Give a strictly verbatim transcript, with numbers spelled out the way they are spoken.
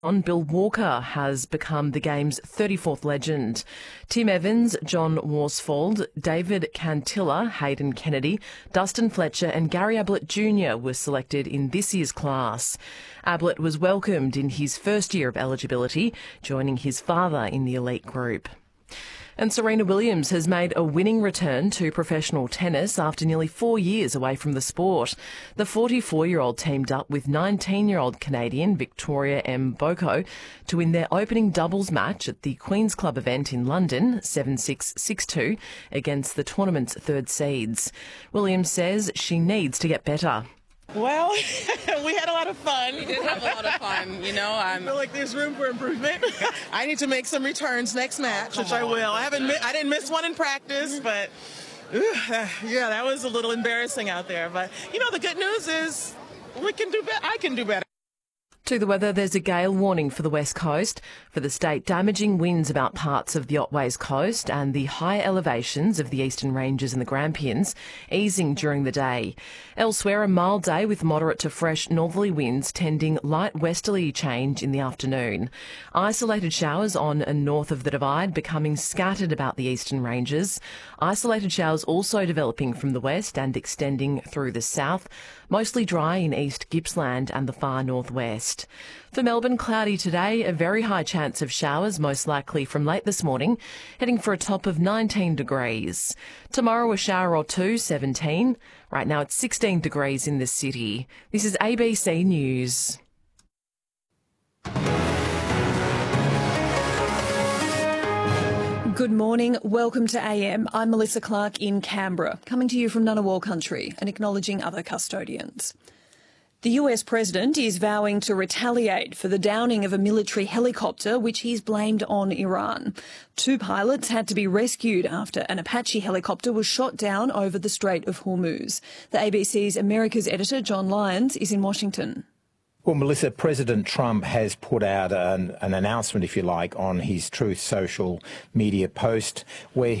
On Bill Walker has become the game's thirty-fourth legend. Tim Evans, John Worsfold, David Cantilla, Hayden Kennedy, Dustin Fletcher and Gary Ablett Junior were selected in this year's class. Ablett was welcomed in his first year of eligibility, joining his father in the elite group. And Serena Williams has made a winning return to professional tennis after nearly four years away from the sport. The forty-four-year-old teamed up with nineteen-year-old Canadian Victoria M. Boko to win their opening doubles match at the Queen's Club event in London, seven six, six two, against the tournament's third seeds. Williams says she needs to get better. Well, we had a lot of fun. We did have a lot of fun, you know. I feel like there's room for improvement. I need to make some returns next match, which I will. I haven't, I didn't miss one in practice, but ooh, yeah, that was a little embarrassing out there. But you know, the good news is we can do better. I can do better. To the weather, there's a gale warning for the west coast. For the state, damaging winds about parts of the Otways coast and the high elevations of the eastern ranges and the Grampians, easing during the day. Elsewhere, a mild day with moderate to fresh northerly winds tending light westerly change in the afternoon. Isolated showers on and north of the Divide becoming scattered about the eastern ranges. Isolated showers also developing from the west and extending through the south. Mostly dry in East Gippsland and the far northwest. For Melbourne, cloudy today, a very high chance of showers, most likely from late this morning, heading for a top of nineteen degrees. Tomorrow, a shower or two, seventeen. Right now, it's sixteen degrees in the city. This is A B C News. Good morning. Welcome to A M. I'm Melissa Clark in Canberra, coming to you from Ngunnawal country and acknowledging other custodians. The U S president is vowing to retaliate for the downing of a military helicopter, which he's blamed on Iran. Two pilots had to be rescued after an Apache helicopter was shot down over the Strait of Hormuz. The A B C's America's editor, John Lyons, is in Washington. Well, Melissa, President Trump has put out an, an announcement, if you like, on his Truth Social media post where he